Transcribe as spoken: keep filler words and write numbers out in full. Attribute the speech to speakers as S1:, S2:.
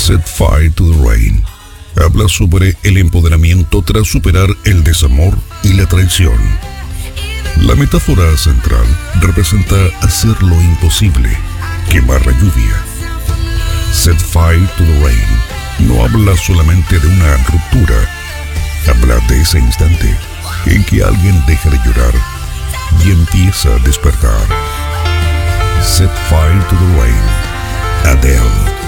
S1: Set Fire to the Rain habla sobre el empoderamiento tras superar el desamor y la traición. La metáfora central representa hacer lo imposible, quemar la lluvia. Set Fire to the Rain no habla solamente de una ruptura, habla de ese instante en que alguien deja de llorar y empieza a despertar. Set Fire to the Rain, Adele.